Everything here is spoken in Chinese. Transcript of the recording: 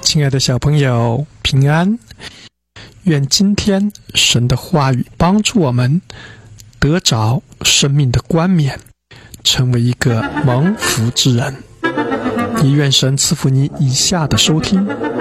亲爱的小朋友，平安！愿今天神的话语帮助我们得着生命的冠冕，成为一个蒙福之人。也愿神赐福你以下的收听，